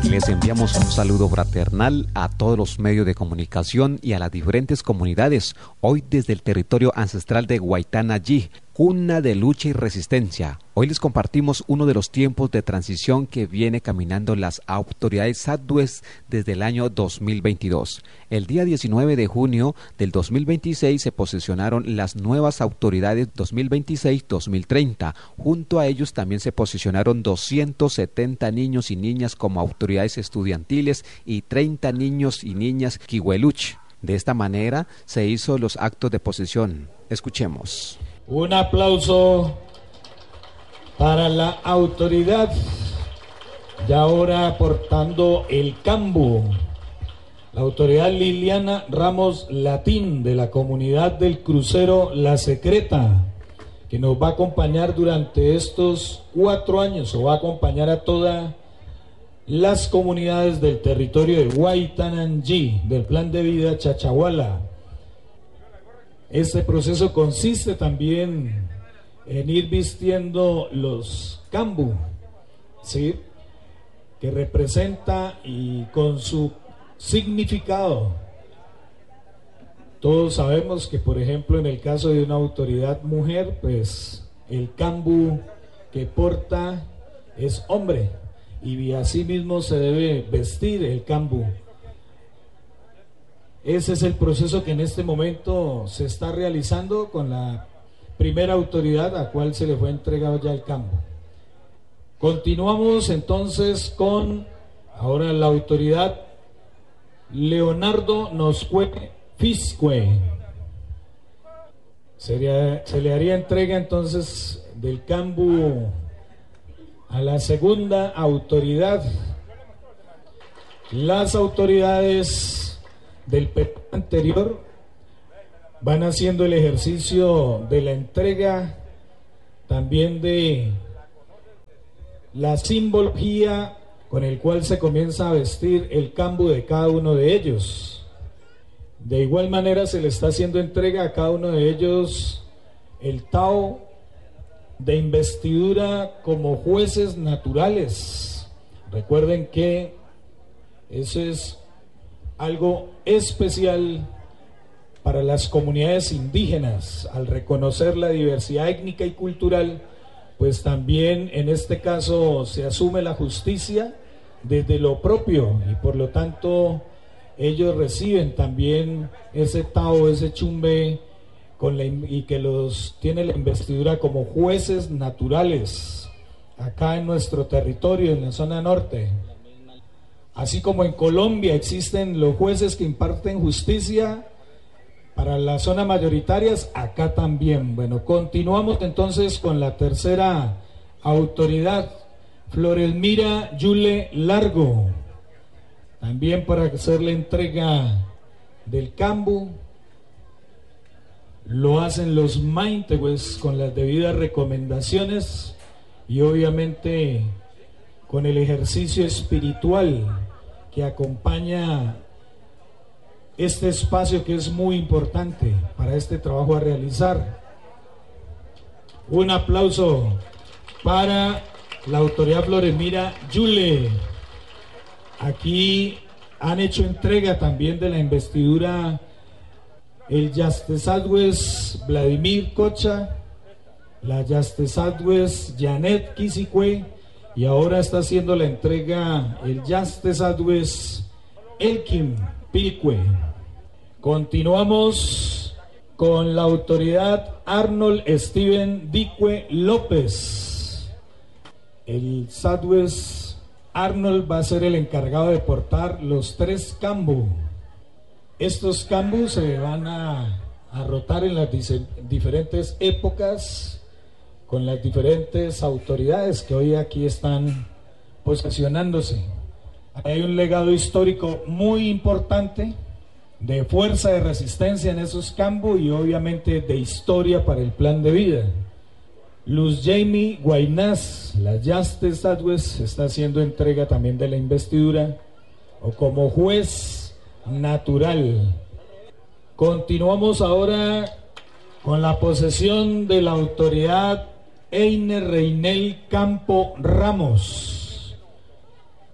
Les enviamos un saludo fraternal a todos los medios de comunicación y a las diferentes comunidades, hoy desde el territorio ancestral de Guaytanallí, cuna de lucha y resistencia. Hoy les compartimos uno de los tiempos de transición que viene caminando las autoridades saddues desde el año 2022. El día 19 de junio del 2026 se posesionaron las nuevas autoridades 2026-2030. Junto a ellos también se posicionaron 270 niños y niñas como autoridades estudiantiles y 30 niños y niñas Kiweluch. De esta manera se hizo los actos de posesión. Escuchemos. Un aplauso para la autoridad, y ahora portando el cambu, la autoridad Liliana Ramos Latín de la comunidad del crucero La Secreta, que nos va a acompañar durante estos 4 años, o va a acompañar a todas las comunidades del territorio de Guaytanallí, del plan de vida Chachahuala. Este proceso consiste también en ir vistiendo los cambu, ¿sí?, que representa y con su significado. Todos sabemos que, por ejemplo, en el caso de una autoridad mujer, pues el cambu que porta es hombre y así mismo se debe vestir el cambu. Ese es el proceso que en este momento se está realizando con la primera autoridad a cual se le fue entregado ya el campo. Continuamos entonces con ahora la autoridad Leonardo Noscue Fiscue. Se le haría entrega entonces del campo a la segunda autoridad. Las autoridades del periodo anterior van haciendo el ejercicio de la entrega, también de la simbología con el cual se comienza a vestir el cambu de cada uno de ellos. De igual manera se le está haciendo entrega a cada uno de ellos el tao de investidura como jueces naturales. Recuerden que eso es algo especial para las comunidades indígenas. Al reconocer la diversidad étnica y cultural, pues también en este caso se asume la justicia desde lo propio y por lo tanto ellos reciben también ese tao, ese chumbe y que los tiene la investidura como jueces naturales acá en nuestro territorio, en la zona norte. Así como en Colombia existen los jueces que imparten justicia para las zonas mayoritarias, acá también. Bueno, continuamos entonces con la tercera autoridad, Florelmira Yule Largo, también para hacer la entrega del cambu. Lo hacen los maintehues con las debidas recomendaciones y obviamente con el ejercicio espiritual que acompaña este espacio, que es muy importante para este trabajo a realizar. Un aplauso para la autoridad Florelmira Yule. Aquí han hecho entrega también de la investidura el Yastesadwes Vladimir Cocha, la Yastesadwes Janet Quisicue, y ahora está haciendo la entrega el Yastesadwes Elkim Pilcue. Continuamos con la autoridad Arnold Steven Dicue López. El Sadwes Arnold va a ser el encargado de portar los 3 cambu. Estos cambus se van a rotar en las diferentes épocas con las diferentes autoridades que hoy aquí están posesionándose. Hay un legado histórico muy importante de fuerza de resistencia en esos cambus y obviamente de historia para el plan de vida. Luz Jamie Guainás, la Yaste Sadwes, está haciendo entrega también de la investidura o como juez natural. Continuamos ahora con la posesión de la autoridad Einer Reinel Campo Ramos.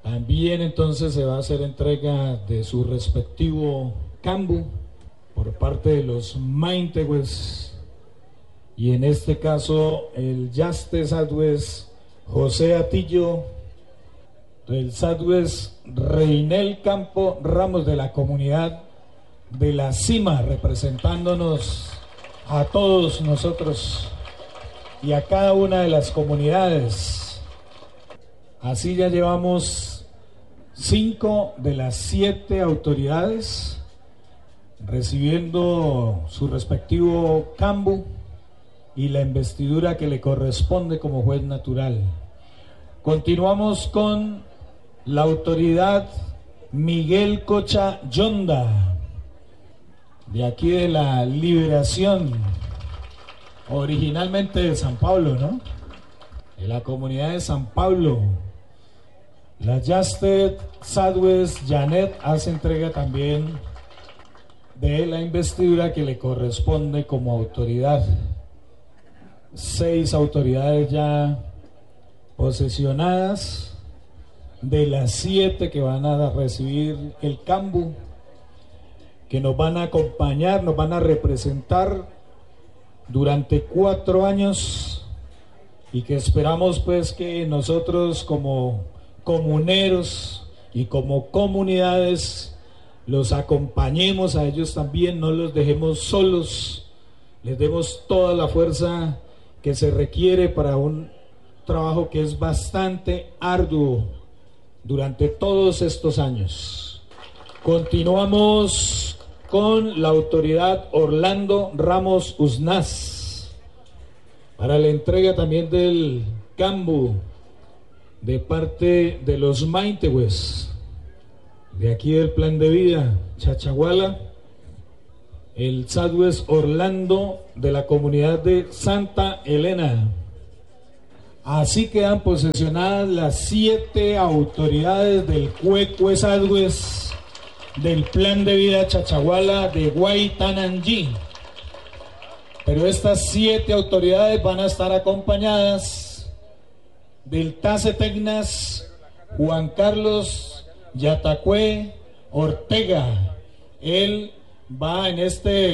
También entonces se va a hacer entrega de su respectivo cambu por parte de los Maintegües, y en este caso el Yaste Sadwes José Atillo, del Sadwes Reinel Campo Ramos, de la comunidad de la Cima, representándonos a todos nosotros y a cada una de las comunidades. Así ya llevamos 5 de las 7 autoridades recibiendo su respectivo cambu y la investidura que le corresponde como juez natural. Continuamos con la autoridad Miguel Cocha Yonda, de aquí de la Liberación, originalmente de San Pablo, ¿no? De la comunidad de San Pablo. La Yastet Sadwes Janet hace entrega también de la investidura que le corresponde como autoridad. 6 autoridades ya posesionadas de las 7 que van a recibir el cambu, que nos van a acompañar, nos van a representar durante 4 años, y que esperamos pues que nosotros como comuneros y como comunidades los acompañemos a ellos también, no los dejemos solos, les demos toda la fuerza que se requiere para un trabajo que es bastante arduo durante todos estos años. Continuamos con la autoridad Orlando Ramos Uznaz para la entrega también del cambu de parte de los Maintegües, de aquí del Plan de Vida Chachaguala, el Sadwes Orlando de la comunidad de Santa Elena. Así quedan posesionadas las 7 autoridades del Cuecue Sadwes del Plan de Vida Chachaguala de Guaytananjí. Pero estas 7 autoridades van a estar acompañadas del Tase Tecnas Juan Carlos Yatacue Ortega. Él va en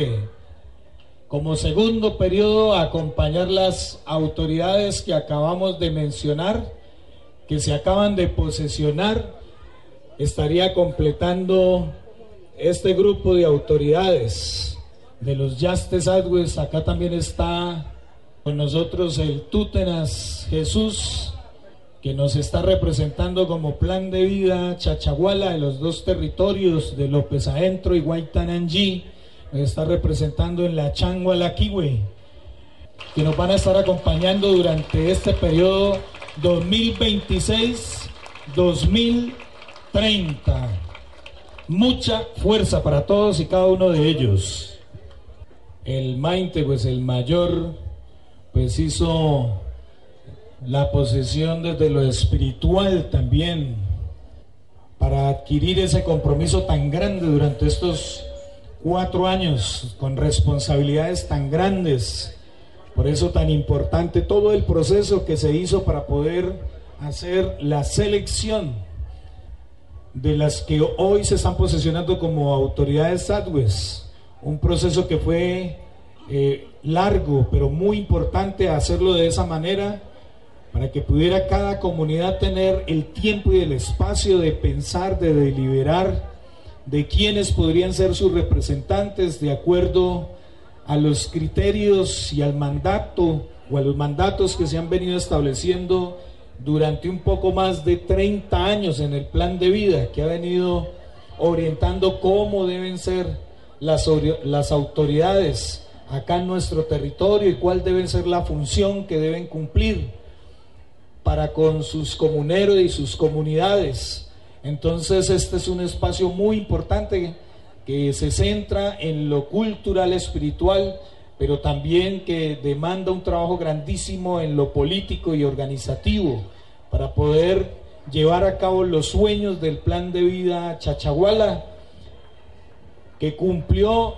como segundo periodo a acompañar las autoridades que acabamos de mencionar, que se acaban de posesionar. Estaría completando este grupo de autoridades de los Yastes Sadwes. Acá también está con nosotros el Tútenas Jesús, que nos está representando como Plan de Vida Chachaguala de los 2 territorios de López Adentro y Guaytananjí. Nos está representando en la Changualaquihue, que nos van a estar acompañando durante este periodo 2026-2030. Mucha fuerza para todos y cada uno de ellos. El Mainte, pues el mayor, pues hizo la posesión desde lo espiritual también, para adquirir ese compromiso tan grande durante estos 4 años, con responsabilidades tan grandes. Por eso tan importante todo el proceso que se hizo para poder hacer la selección de las que hoy se están posesionando como autoridades Sadwes. Un proceso que fue largo, pero muy importante hacerlo de esa manera, para que pudiera cada comunidad tener el tiempo y el espacio de pensar, de deliberar de quiénes podrían ser sus representantes de acuerdo a los criterios y al mandato o a los mandatos que se han venido estableciendo durante un poco más de 30 años en el Plan de Vida, que ha venido orientando cómo deben ser las autoridades acá en nuestro territorio y cuál debe ser la función que deben cumplir para con sus comuneros y sus comunidades. Entonces este es un espacio muy importante que se centra en lo cultural, espiritual, pero también que demanda un trabajo grandísimo en lo político y organizativo para poder llevar a cabo los sueños del Plan de Vida Chachaguala, que cumplió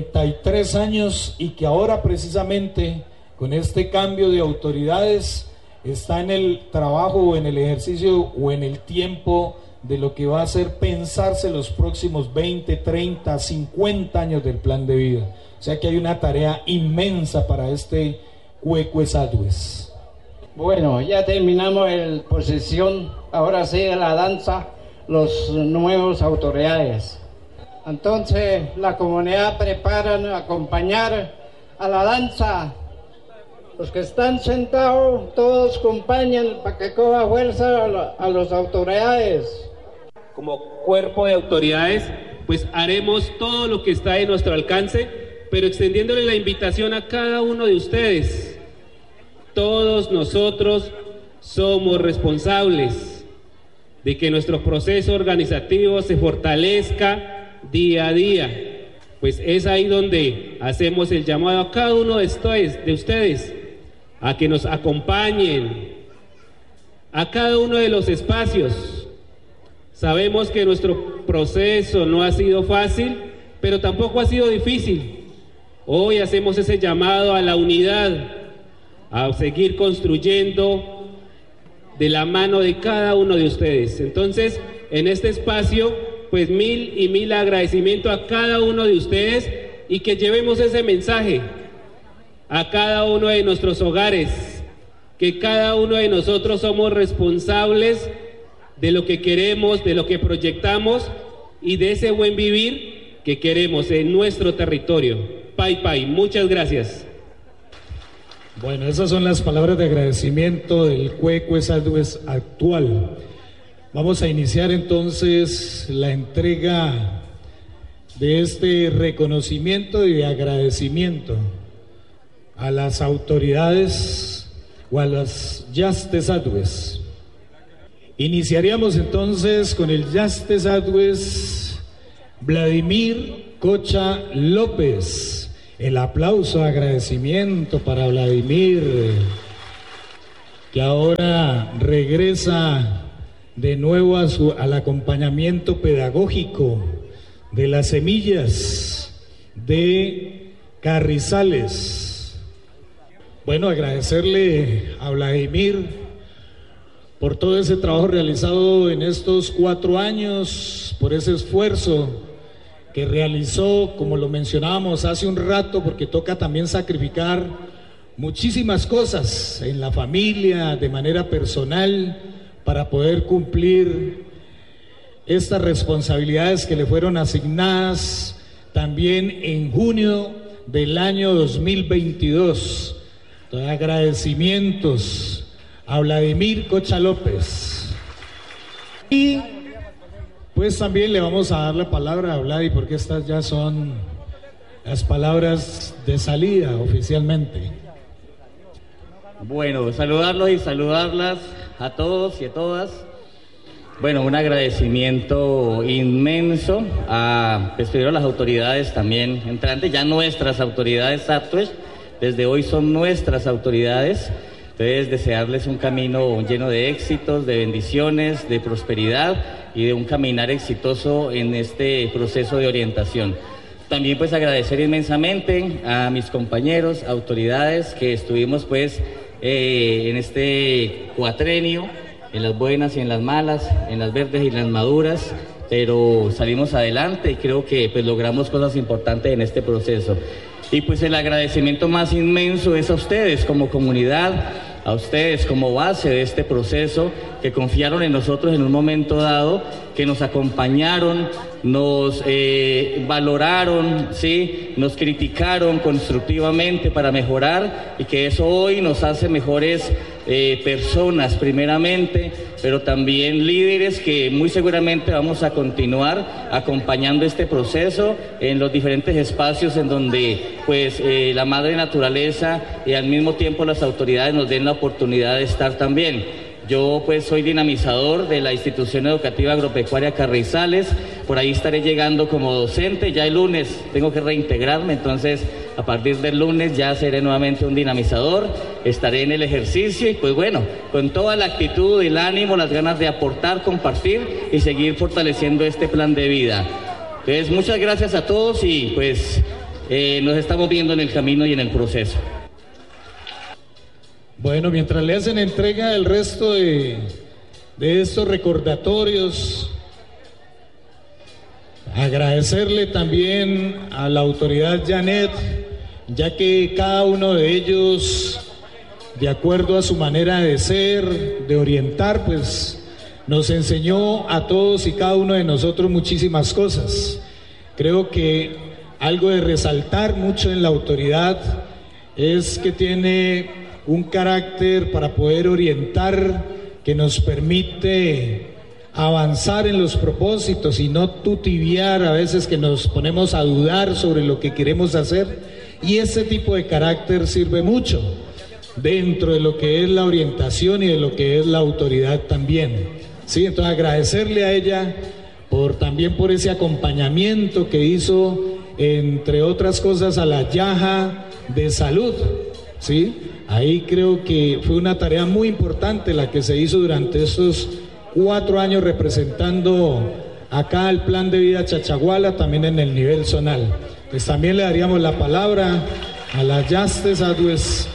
33 años y que ahora precisamente con este cambio de autoridades está en el trabajo o en el ejercicio o en el tiempo de lo que va a ser pensarse los próximos 20, 30, 50 años del plan de vida. O sea que hay una tarea inmensa para este Cuecues-Adues. Bueno, ya terminamos la posesión, ahora sí de la danza, los nuevos autoridades. Entonces la comunidad preparan a acompañar a la danza. Los que están sentados, todos acompañan para que coja fuerza a las autoridades. Como cuerpo de autoridades, pues haremos todo lo que está en nuestro alcance, pero extendiéndole la invitación a cada uno de ustedes. Todos nosotros somos responsables de que nuestro proceso organizativo se fortalezca día a día, pues es ahí donde hacemos el llamado a cada uno de ustedes a que nos acompañen a cada uno de los espacios. Sabemos que nuestro proceso no ha sido fácil, pero tampoco ha sido difícil. Hoy hacemos ese llamado a la unidad, a seguir construyendo de la mano de cada uno de ustedes. Entonces, en este espacio, pues mil agradecimiento a cada uno de ustedes y que llevemos ese mensaje a cada uno de nuestros hogares, que cada uno de nosotros somos responsables de lo que queremos, de lo que proyectamos y de ese buen vivir que queremos en nuestro territorio. Pai Pai, muchas gracias. Bueno, esas son las palabras de agradecimiento del Cuecues-Adues actual. Vamos a iniciar entonces la entrega de este reconocimiento y de agradecimiento a las autoridades o a las Yastes-Adues. Iniciaríamos entonces con el Yastes-Adues Vladimir Cocha López. El aplauso, agradecimiento para Vladimir, que ahora regresa de nuevo al acompañamiento pedagógico de las semillas de Carrizales. Bueno, agradecerle a Vladimir por todo ese trabajo realizado en estos 4 años, por ese esfuerzo que realizó, como lo mencionábamos hace un rato, porque toca también sacrificar muchísimas cosas en la familia, de manera personal, para poder cumplir estas responsabilidades que le fueron asignadas también en junio del año 2022. Entonces, agradecimientos a Vladimir Cocha López. Y pues también le vamos a dar la palabra a Vladi, porque estas ya son las palabras de salida oficialmente. Bueno, saludarlos y saludarlas a todos y a todas. Bueno, un agradecimiento inmenso a, pues, primero a las autoridades también entrantes, ya nuestras autoridades actuales, desde hoy son nuestras autoridades. Entonces, desearles un camino lleno de éxitos, de bendiciones, de prosperidad y de un caminar exitoso en este proceso de orientación. También pues agradecer inmensamente a mis compañeros, autoridades que estuvimos pues en este cuatrenio, en las buenas y en las malas, en las verdes y en las maduras, pero salimos adelante y creo que pues logramos cosas importantes en este proceso. Y pues el agradecimiento más inmenso es a ustedes como comunidad, a ustedes como base de este proceso, que confiaron en nosotros en un momento dado, que nos acompañaron, nos valoraron, ¿sí? Nos criticaron constructivamente para mejorar, y que eso hoy nos hace mejores personas primeramente, pero también líderes que muy seguramente vamos a continuar acompañando este proceso en los diferentes espacios en donde pues la madre naturaleza y al mismo tiempo las autoridades nos den la oportunidad de estar también. Yo pues soy dinamizador de la institución educativa agropecuaria Carrizales, por ahí estaré llegando como docente, ya el lunes tengo que reintegrarme, entonces a partir del lunes ya seré nuevamente un dinamizador, estaré en el ejercicio y pues bueno, con toda la actitud, el ánimo, las ganas de aportar, compartir y seguir fortaleciendo este plan de vida. Entonces muchas gracias a todos y pues nos estamos viendo en el camino y en el proceso. Bueno, mientras le hacen entrega el resto de estos recordatorios, agradecerle también a la autoridad Janet, ya que cada uno de ellos, de acuerdo a su manera de ser, de orientar, pues nos enseñó a todos y cada uno de nosotros muchísimas cosas. Creo que algo de resaltar mucho en la autoridad es que tiene un carácter para poder orientar que nos permite avanzar en los propósitos y no tutiviar a veces, que nos ponemos a dudar sobre lo que queremos hacer, y ese tipo de carácter sirve mucho dentro de lo que es la orientación y de lo que es la autoridad también, ¿sí? Entonces agradecerle a ella también por ese acompañamiento que hizo, entre otras cosas, a la Yaja de Salud, ¿sí? Ahí creo que fue una tarea muy importante la que se hizo durante estos 4 años representando acá el Plan de Vida Chachaguala, también en el nivel zonal. Pues también le daríamos la palabra a la Yastes Adues.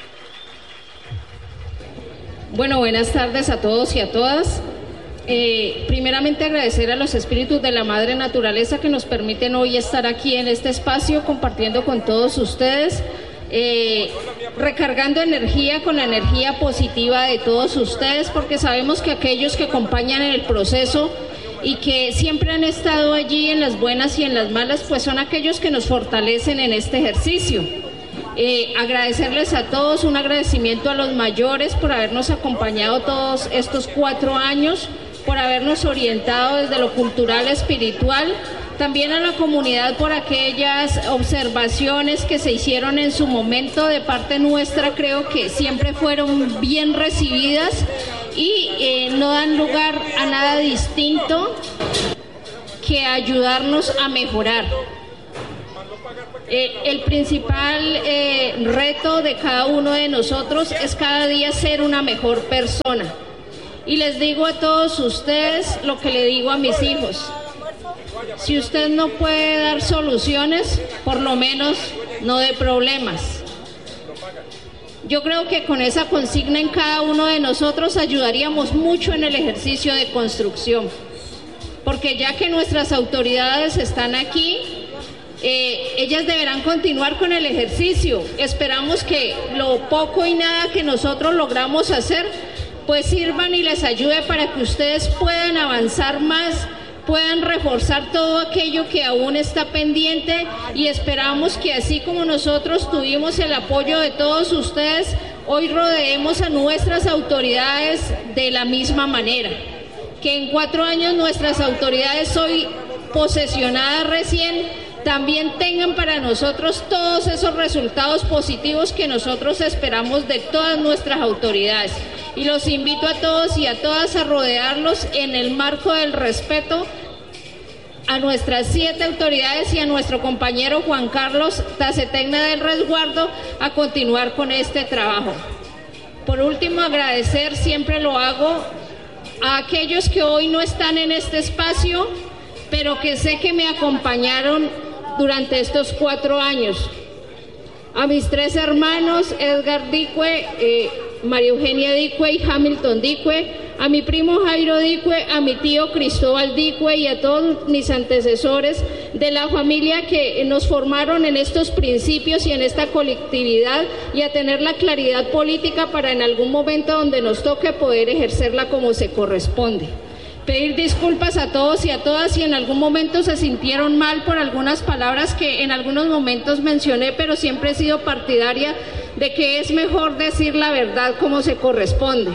Bueno, buenas tardes a todos y a todas. Primeramente agradecer a los espíritus de la Madre Naturaleza que nos permiten hoy estar aquí en este espacio compartiendo con todos ustedes, recargando energía con la energía positiva de todos ustedes, porque sabemos que aquellos que acompañan en el proceso y que siempre han estado allí en las buenas y en las malas, pues son aquellos que nos fortalecen en este ejercicio. Agradecerles a todos, un agradecimiento a los mayores por habernos acompañado todos estos 4 años, por habernos orientado desde lo cultural, espiritual, también a la comunidad por aquellas observaciones que se hicieron en su momento de parte nuestra. Creo que siempre fueron bien recibidas y no dan lugar a nada distinto que ayudarnos a mejorar. El principal reto de cada uno de nosotros es cada día ser una mejor persona. Y les digo a todos ustedes lo que le digo a mis hijos: si usted no puede dar soluciones, por lo menos no dé problemas. Yo creo que con esa consigna en cada uno de nosotros ayudaríamos mucho en el ejercicio de construcción, porque ya que nuestras autoridades están aquí, ellas deberán continuar con el ejercicio. Esperamos que lo poco y nada que nosotros logramos hacer pues sirvan y les ayude para que ustedes puedan avanzar más, puedan reforzar todo aquello que aún está pendiente, y esperamos que así como nosotros tuvimos el apoyo de todos ustedes, hoy rodeemos a nuestras autoridades de la misma manera, que en 4 años nuestras autoridades hoy posesionadas recién también tengan para nosotros todos esos resultados positivos que nosotros esperamos de todas nuestras autoridades. Y los invito a todos y a todas a rodearlos en el marco del respeto a nuestras 7 autoridades y a nuestro compañero Juan Carlos Tacetegna del Resguardo a continuar con este trabajo. Por último, agradecer, siempre lo hago, a aquellos que hoy no están en este espacio, pero que sé que me acompañaron durante estos 4 años. A mis 3 hermanos, Edgar Dicue, María Eugenia Dicue y Hamilton Dicue, a mi primo Jairo Dicue, a mi tío Cristóbal Dicue y a todos mis antecesores de la familia que nos formaron en estos principios y en esta colectividad, y a tener la claridad política para en algún momento donde nos toque poder ejercerla como se corresponde. Pedir disculpas a todos y a todas si en algún momento se sintieron mal por algunas palabras que en algunos momentos mencioné, pero siempre he sido partidaria de que es mejor decir la verdad como se corresponde.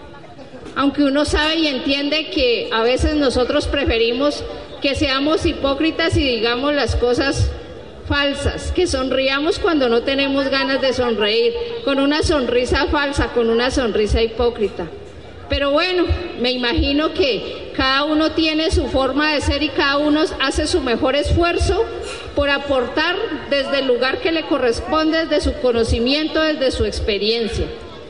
Aunque uno sabe y entiende que a veces nosotros preferimos que seamos hipócritas y digamos las cosas falsas, que sonriamos cuando no tenemos ganas de sonreír, con una sonrisa falsa, con una sonrisa hipócrita. Pero bueno, me imagino que cada uno tiene su forma de ser y cada uno hace su mejor esfuerzo por aportar desde el lugar que le corresponde, desde su conocimiento, desde su experiencia.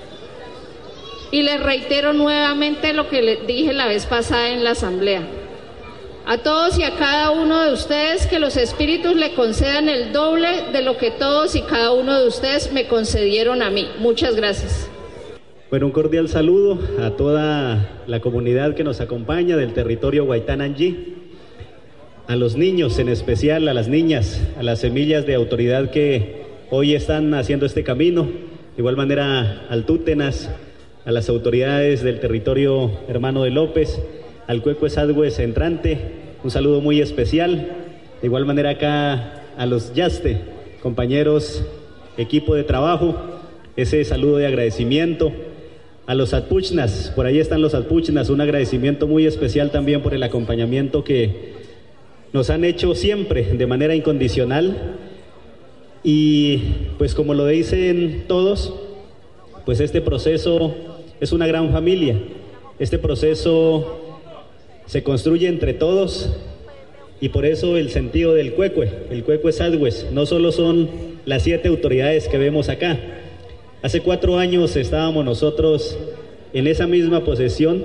Y les reitero nuevamente lo que les dije la vez pasada en la asamblea. A todos y a cada uno de ustedes, que los espíritus le concedan el doble de lo que todos y cada uno de ustedes me concedieron a mí. Muchas gracias. Bueno, un cordial saludo a toda la comunidad que nos acompaña del territorio Guaitana-Anjí, a los niños en especial, a las niñas, a las semillas de autoridad que hoy están haciendo este camino, de igual manera al Tútenas, a las autoridades del territorio Hermano de López, al Cuecue Sadgües entrante, un saludo muy especial, de igual manera acá a los Yaste, compañeros, equipo de trabajo, ese saludo de agradecimiento. A los Atpuchnas, por ahí están los Atpuchnas, un agradecimiento muy especial también por el acompañamiento que nos han hecho siempre de manera incondicional. Y pues como lo dicen todos, pues este proceso es una gran familia. Este proceso se construye entre todos y por eso el sentido del Cuecue, el Cuecue Sadgües, no solo son las 7 autoridades que vemos acá. Hace 4 años estábamos nosotros en esa misma posesión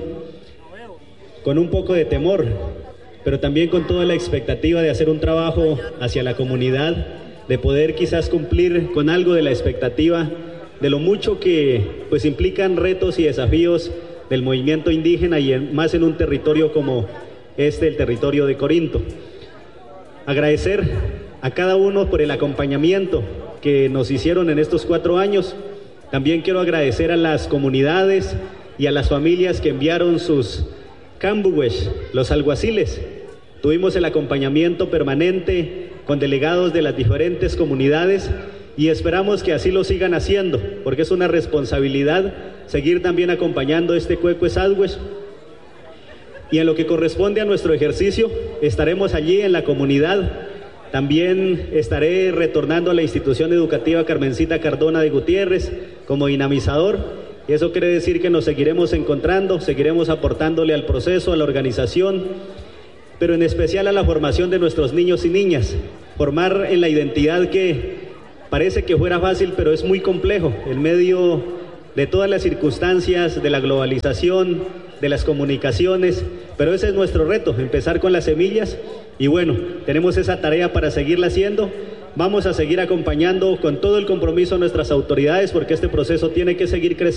con un poco de temor, pero también con toda la expectativa de hacer un trabajo hacia la comunidad, de poder quizás cumplir con algo de la expectativa de lo mucho que pues implican retos y desafíos del movimiento indígena y más en un territorio como el territorio de Corinto. Agradecer a cada uno por el acompañamiento que nos hicieron en estos 4 años. También quiero agradecer a las comunidades y a las familias que enviaron sus cambugues, los alguaciles. Tuvimos el acompañamiento permanente con delegados de las diferentes comunidades y esperamos que así lo sigan haciendo, porque es una responsabilidad seguir también acompañando este Cuecue Sadgües. Y en lo que corresponde a nuestro ejercicio, estaremos allí en la comunidad. También estaré retornando a la institución educativa Carmencita Cardona de Gutiérrez como dinamizador, y eso quiere decir que nos seguiremos encontrando, seguiremos aportándole al proceso, a la organización, pero en especial a la formación de nuestros niños y niñas. Formar en la identidad que parece que fuera fácil, pero es muy complejo en medio de todas las circunstancias, de la globalización, de las comunicaciones, pero ese es nuestro reto, empezar con las semillas. Y bueno, tenemos esa tarea para seguirla haciendo. Vamos a seguir acompañando con todo el compromiso a nuestras autoridades porque este proceso tiene que seguir creciendo.